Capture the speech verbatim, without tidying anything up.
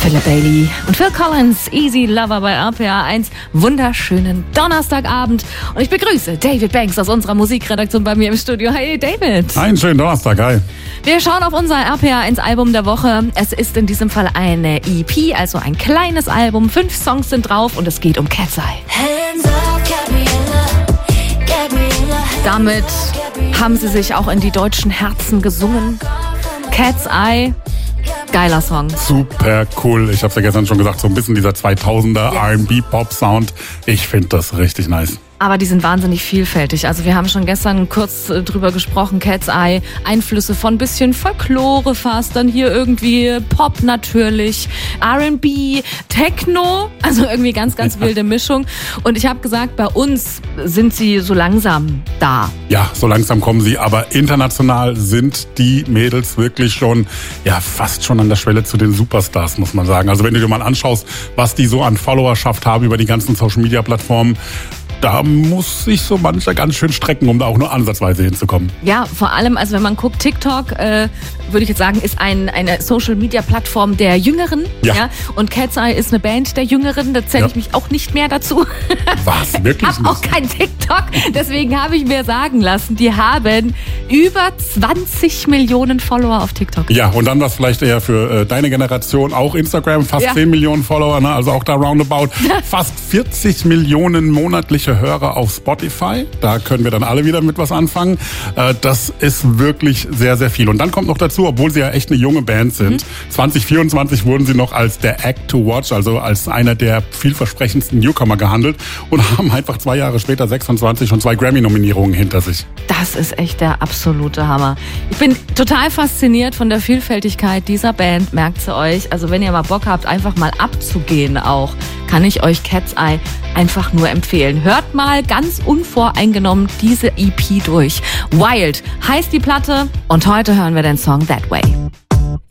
Philip Bailey und Phil Collins, Easy Lover bei R P R eins. Wunderschönen Donnerstagabend. Und ich begrüße David Banks aus unserer Musikredaktion bei mir im Studio. Hey David. Einen schönen Donnerstag, hi. Wir schauen auf unser R P R eins Album der Woche. Es ist in diesem Fall eine E P, also ein kleines Album. Fünf Songs sind drauf und es geht um Cat's Eye. Damit haben sie sich auch in die deutschen Herzen gesungen. Cat's Eye. Geiler Song. Super cool. Ich hab's ja gestern schon gesagt, so ein bisschen dieser zweitausender R and B-Pop-Sound. Ich finde das richtig nice. Aber die sind wahnsinnig vielfältig. Also wir haben schon gestern kurz drüber gesprochen, Cat's Eye, Einflüsse von bisschen Folklore fast, dann hier irgendwie Pop natürlich, R and B, Techno, also irgendwie ganz, ganz wilde Mischung. Und ich habe gesagt, bei uns sind sie so langsam da. Ja, so langsam kommen sie, aber international sind die Mädels wirklich schon, ja, fast schon an der Schwelle zu den Superstars, muss man sagen. Also wenn du dir mal anschaust, was die so an Followerschaft haben über die ganzen Social-Media-Plattformen, da muss sich so mancher ganz schön strecken, um da auch nur ansatzweise hinzukommen. Ja, vor allem, also wenn man guckt, TikTok, äh, würde ich jetzt sagen, ist ein, eine Social-Media-Plattform der Jüngeren. Ja. ja. Und Cat's Eye ist eine Band der Jüngeren, da zähle ja. ich mich auch nicht mehr dazu. Was? Wirklich Ich habe auch kein TikTok, deswegen habe ich mir sagen lassen, die haben über zwanzig Millionen Follower auf TikTok. Ja, und dann was vielleicht eher für äh, deine Generation, auch Instagram, fast ja. zehn Millionen Follower, ne? Also auch da roundabout. Fast vierzig Millionen monatliche Hörer auf Spotify. Da können wir dann alle wieder mit was anfangen. Äh, das ist wirklich sehr, sehr viel. Und dann kommt noch dazu, obwohl sie ja echt eine junge Band sind, mhm. zwanzig vierundzwanzig wurden sie noch als der Act to Watch, also als einer der vielversprechendsten Newcomer gehandelt und haben einfach zwei Jahre später sechsundzwanzig und zwei Grammy-Nominierungen hinter sich. Das ist echt der absolute Hammer. Ich bin total fasziniert von der Vielfältigkeit dieser Band, merkt ihr euch. Also wenn ihr mal Bock habt, einfach mal abzugehen auch, kann ich euch Cat's Eye einfach nur empfehlen. Hört mal ganz unvoreingenommen diese E P durch. Wild heißt die Platte und heute hören wir den Song That Way.